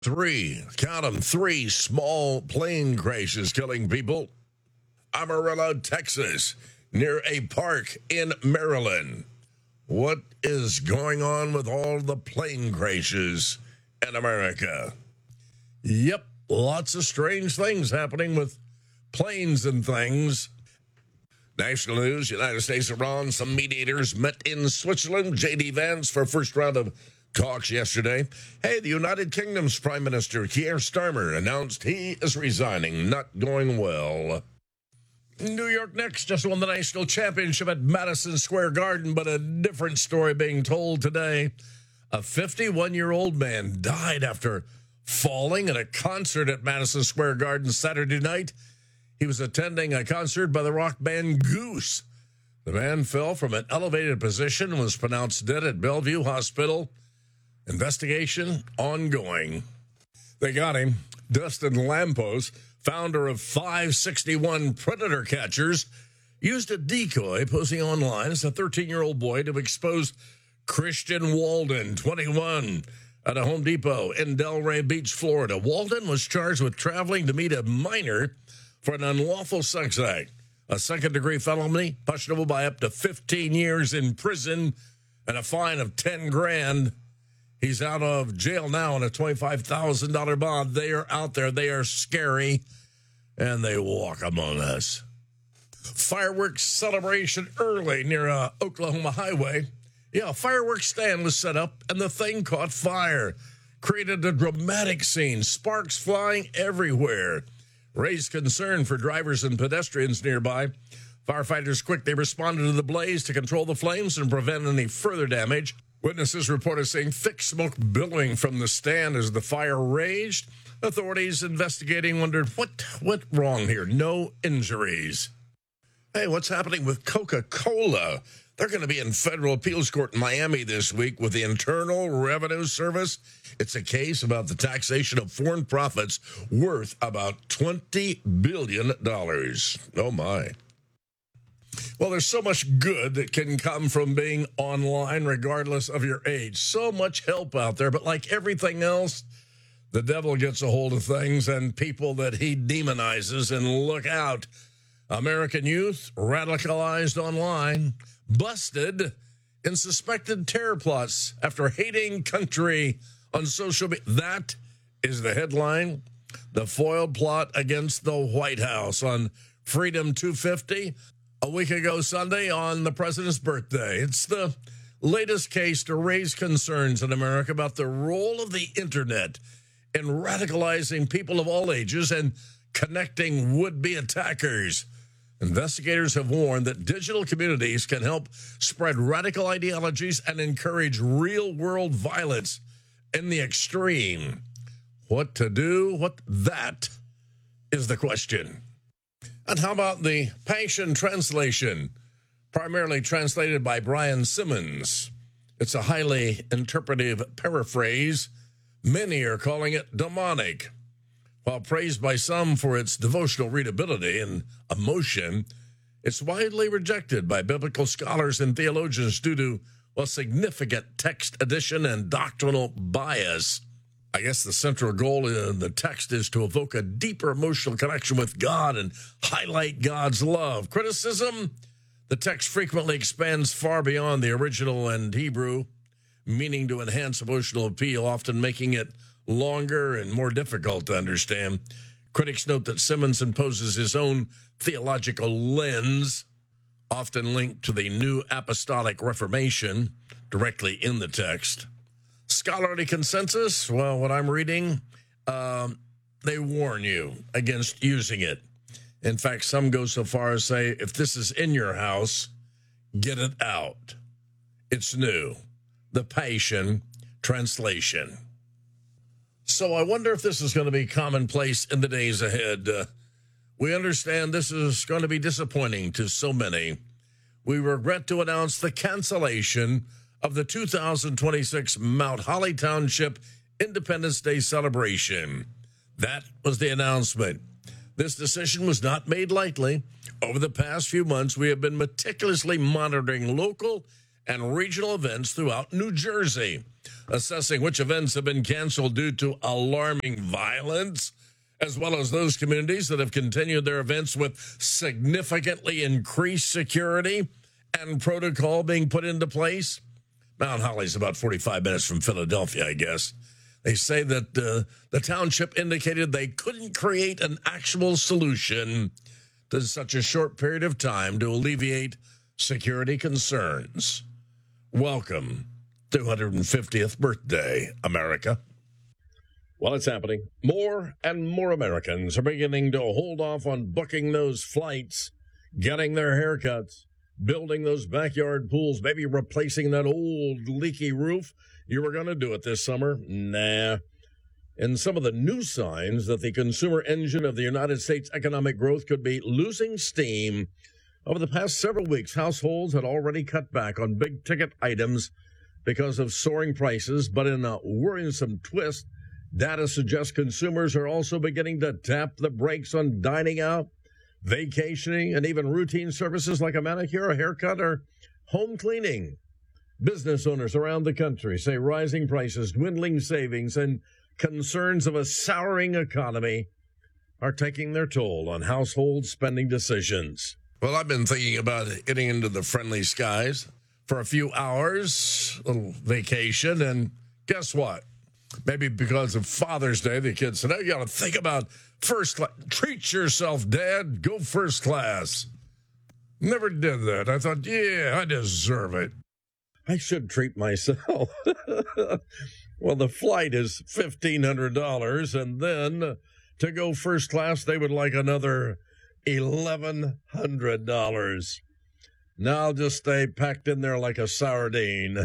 Count them, three small plane crashes killing people. Amarillo, Texas, near a park in Maryland. What is going on with all the plane crashes in America? Yep, lots of strange things happening with planes and things. National news, United States, Iran, some mediators met in Switzerland. J.D. Vance for first round of talks yesterday. Hey, the United Kingdom's Prime Minister Keir Starmer announced he is resigning. Not going well. New York Knicks just won the national championship at Madison Square Garden, but a different story being told today. A 51-year-old man died after falling at a concert at Madison Square Garden Saturday night. He was attending a concert by the rock band Goose. The man fell from an elevated position and was pronounced dead at Bellevue Hospital. Investigation ongoing. They got him. Dustin Lampos, founder of 561 Predator Catchers, used a decoy posing online as a 13-year-old boy to expose Christian Walden, 21, at a Home Depot in Delray Beach, Florida. Walden was charged with traveling to meet a minor for an unlawful sex act, a second-degree felony punishable by up to 15 years in prison and a fine of $10,000. He's out of jail now on a $25,000 bond. They are out there. They are scary, and they walk among us. Fireworks celebration early near Oklahoma Highway. Yeah, a fireworks stand was set up, and the thing caught fire. Created a dramatic scene, sparks flying everywhere. Raised concern for drivers and pedestrians nearby. Firefighters quickly responded to the blaze to control the flames and prevent any further damage. Witnesses reported seeing thick smoke billowing from the stand as the fire raged. Authorities investigating wondered what went wrong here. No injuries. Hey, what's happening with Coca-Cola? They're going to be in federal appeals court in Miami this week with the Internal Revenue Service. It's a case about the taxation of foreign profits worth about $20 billion. Oh, my. Well, there's so much good that can come from being online regardless of your age. So much help out there, but like everything else, the devil gets a hold of things and people that he demonizes, and look out. American youth radicalized online, busted in suspected terror plots after hating country on social media. That is the headline. The foiled plot against the White House on Freedom 250 a week ago Sunday on the president's birthday. It's the latest case to raise concerns in America about the role of the internet in radicalizing people of all ages and connecting would-be attackers. Investigators have warned that digital communities can help spread radical ideologies and encourage real-world violence in the extreme. What to do? That is the question. And how about the Passion Translation, primarily translated by Brian Simmons? It's a highly interpretive paraphrase. Many are calling it demonic. While praised by some for its devotional readability and emotion, it's widely rejected by biblical scholars and theologians due to significant text addition and doctrinal bias. I guess the central goal in the text is to evoke a deeper emotional connection with God and highlight God's love. Criticism: the text frequently expands far beyond the original and Hebrew, meaning to enhance emotional appeal, often making it longer and more difficult to understand. Critics note that Simmons imposes his own theological lens, often linked to the New Apostolic Reformation, directly in the text. Scholarly consensus, well, what I'm reading, they warn you against using it. In fact, some go so far as say, if this is in your house, get it out. It's new. The Passion Translation. So I wonder if this is going to be commonplace in the days ahead. We understand this is going to be disappointing to so many. We regret to announce the cancellation of the 2026 Mount Holly Township Independence Day celebration. That was the announcement. This decision was not made lightly. Over the past few months, we have been meticulously monitoring local and regional events throughout New Jersey. assessing which events have been canceled due to alarming violence, as well as those communities that have continued their events with significantly increased security and protocol being put into place. Mount Holly's about 45 minutes from Philadelphia, I guess. They say that the township indicated they couldn't create an actual solution to such a short period of time to alleviate security concerns. Welcome, 250th birthday, America. Well, it's happening. More and more Americans are beginning to hold off on booking those flights, getting their haircuts, building those backyard pools, maybe replacing that old leaky roof. You were going to do it this summer? Nah. And some of the new signs that the consumer engine of the United States economic growth could be losing steam. Over the past several weeks, households had already cut back on big-ticket items because of soaring prices, but in a worrisome twist, data suggests consumers are also beginning to tap the brakes on dining out, vacationing, and even routine services like a manicure, a haircut, or home cleaning. Business owners around the country say rising prices, dwindling savings, and concerns of a souring economy are taking their toll on household spending decisions. Well, I've been thinking about getting into the friendly skies for a few hours, a little vacation, and guess what? Maybe because of Father's Day, the kids said, "Hey, you got to think about first class. Treat yourself, Dad. Go first class." Never did that. I thought, yeah, I deserve it. I should treat myself. Well, the flight is $1,500, and then to go first class, they would like another $1,100. Now I'll just stay packed in there like a sardine.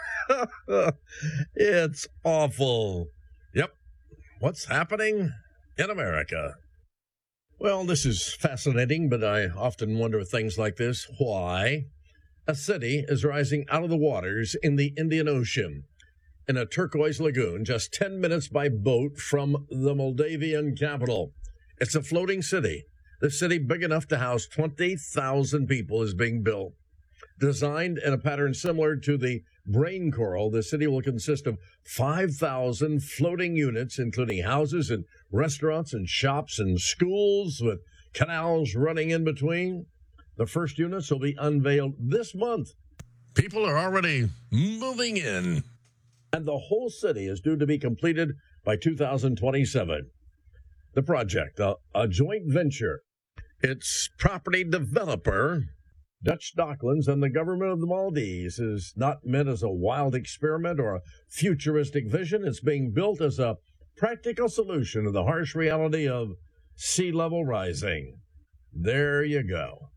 It's awful. Yep. What's happening in America? Well, this is fascinating, but I often wonder things like this. Why? A city is rising out of the waters in the Indian Ocean in a turquoise lagoon just 10 minutes by boat from the Moldavian capital. It's a floating city. The city big enough to house 20,000 people is being built. Designed in a pattern similar to the brain coral, the city will consist of 5,000 floating units, including houses and restaurants and shops and schools with canals running in between. The first units will be unveiled this month. People are already moving in. And the whole city is due to be completed by 2027. The project, a joint venture. Its property developer, Dutch Docklands, and the government of the Maldives, is not meant as a wild experiment or a futuristic vision. It's being built as a practical solution to the harsh reality of sea level rising. There you go.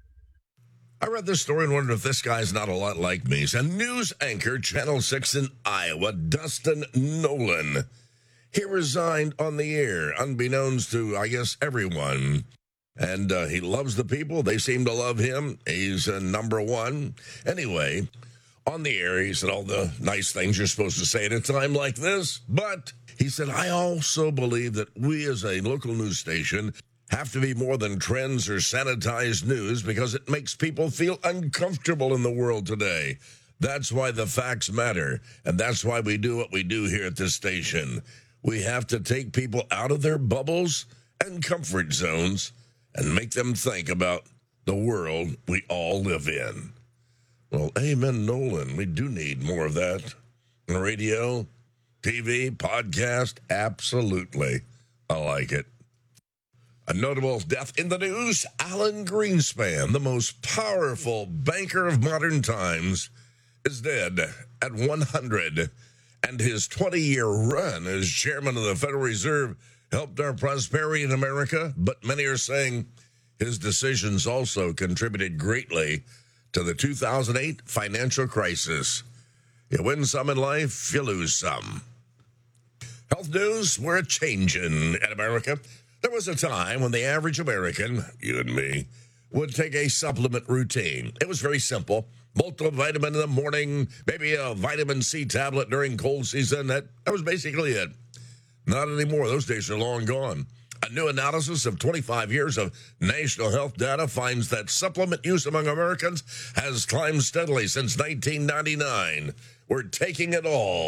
I read this story and wondered if this guy's not a lot like me. He's a news anchor, Channel 6 in Iowa, Dustin Nolan. He resigned on the air, unbeknownst to, I guess, everyone. And he loves the people. They seem to love him. He's number one. Anyway, on the air, he said all the nice things you're supposed to say at a time like this. But he said, I also believe that we as a local news station have to be more than trends or sanitized news because it makes people feel uncomfortable in the world today. That's why the facts matter, and that's why we do what we do here at this station. We have to take people out of their bubbles and comfort zones and make them think about the world we all live in. Well, amen, Nolan. We do need more of that. Radio, TV, podcast, absolutely. I like it. A notable death in the news, Alan Greenspan, the most powerful banker of modern times, is dead at 100. And his 20-year run as chairman of the Federal Reserve helped our prosperity in America, but many are saying his decisions also contributed greatly to the 2008 financial crisis. You win some in life, you lose some. Health news, we're a changin' in America. There was a time when the average American, you and me, would take a supplement routine. It was very simple. Multivitamin in the morning, maybe a vitamin C tablet during cold season. That was basically it. Not anymore. Those days are long gone. A new analysis of 25 years of national health data finds that supplement use among Americans has climbed steadily since 1999. We're taking it all.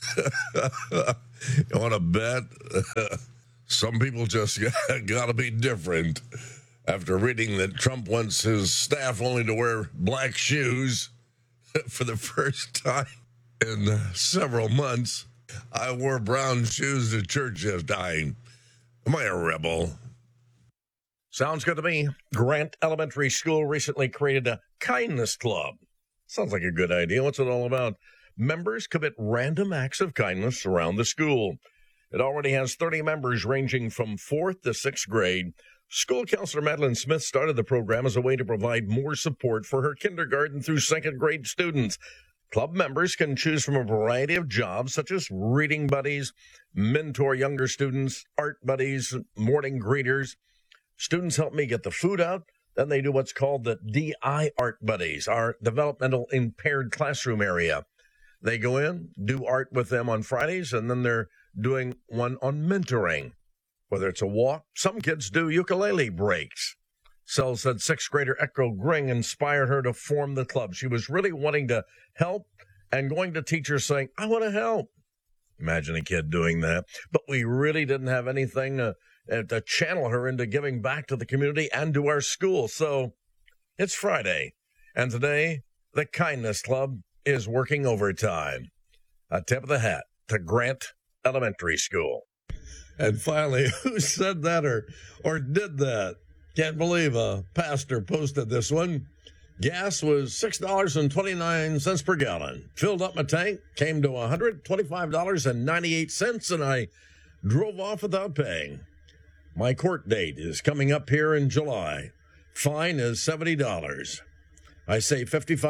You want to bet? Some people just got to be different. After reading that Trump wants his staff only to wear black shoes for the first time in several months, I wore brown shoes to church yesterday. Am I a rebel? Sounds good to me. Grant Elementary School recently created a kindness club. Sounds like a good idea. What's it all about? Members commit random acts of kindness around the school. It already has 30 members ranging from 4th to 6th grade. School counselor Madeline Smith started the program as a way to provide more support for her kindergarten through 2nd grade students. Club members can choose from a variety of jobs, such as reading buddies, mentor younger students, art buddies, morning greeters. Students help me get the food out. Then they do what's called the DI Art Buddies, our developmental impaired classroom area. They go in, do art with them on Fridays, and then they're doing one on mentoring. Whether it's a walk, some kids do ukulele breaks. Sel said 6th grader Echo Gring inspired her to form the club. She was really wanting to help and going to teachers saying, I want to help. Imagine a kid doing that. But we really didn't have anything to channel her into giving back to the community and to our school. So it's Friday, and today the Kindness Club is working overtime. A tip of the hat to Grant Elementary School. And finally, who said that or did that? Can't believe a pastor posted this one. Gas was $6.29 per gallon. Filled up my tank, came to $125.98, and I drove off without paying. My court date is coming up here in July. Fine is $70. I say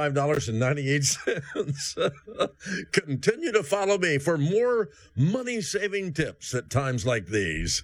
$55.98. Continue to follow me for more money-saving tips at times like these.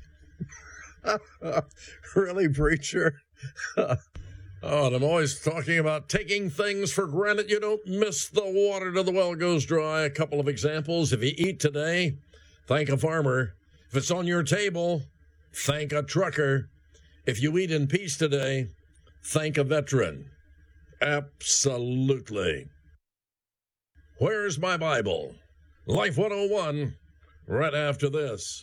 Really, preacher? Oh, and I'm always talking about taking things for granted. You don't miss the water till the well goes dry. A couple of examples. If you eat today, thank a farmer. If it's on your table, thank a trucker. If you eat in peace today, thank a veteran. Absolutely. Where's my Bible? Life 101, right after this.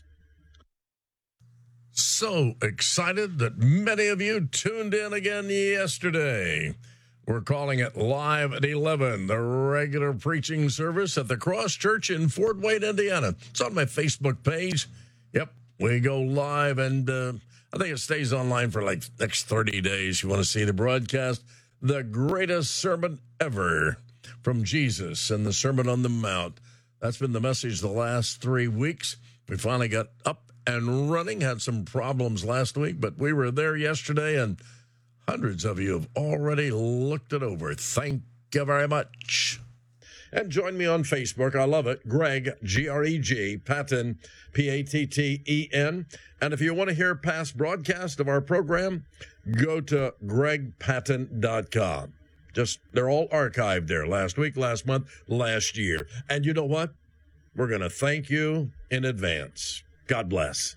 So excited that many of you tuned in again yesterday. We're calling it Live at 11, the regular preaching service at the Cross Church in Fort Wayne, Indiana. It's on my Facebook page. Yep, we go live, and I think it stays online for like the next 30 days. You want to see the broadcast? The greatest sermon ever from Jesus and the Sermon on the Mount. That's been the message the last 3 weeks. We finally got up and running. Had some problems last week, but we were there yesterday, and hundreds of you have already looked it over. Thank you very much. And join me on Facebook. I love it. Greg, G-R-E-G, Patten, P-A-T-T-E-N. And if you want to hear past broadcasts of our program, go to gregpatten.com. They're all archived there. Last week, last month, last year. And you know what? We're going to thank you in advance. God bless.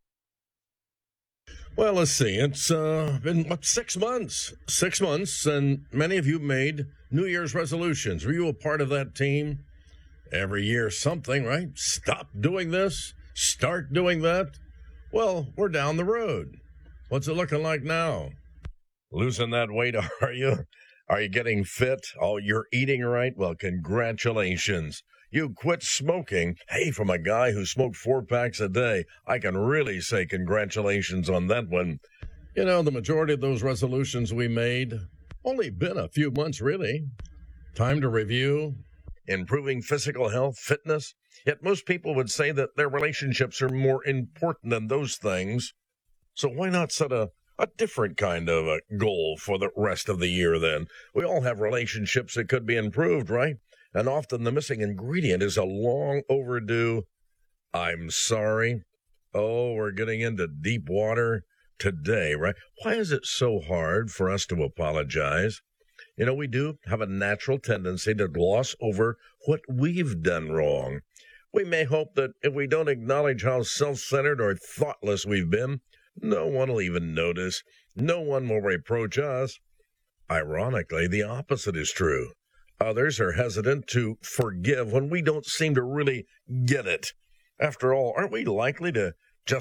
Well, let's see. It's been, 6 months? 6 months, and many of you made New Year's resolutions. Were you a part of that team? Every year something, right? Stop doing this. Start doing that. Well, we're down the road. What's it looking like now? Losing that weight, are you? Are you getting fit? Oh, you're eating right? Well, congratulations. You quit smoking. Hey, from a guy who smoked 4 packs a day, I can really say congratulations on that one. You know, the majority of those resolutions we made, only been a few months, really. Time to review. Improving physical health, fitness. Yet most people would say that their relationships are more important than those things. So why not set a different kind of a goal for the rest of the year then? We all have relationships that could be improved, right? And often the missing ingredient is a long overdue, I'm sorry. Oh, we're getting into deep water today, right? Why is it so hard for us to apologize? You know, we do have a natural tendency to gloss over what we've done wrong. We may hope that if we don't acknowledge how self-centered or thoughtless we've been, no one will even notice. No one will reproach us. Ironically, the opposite is true. Others are hesitant to forgive when we don't seem to really get it. After all, aren't we likely to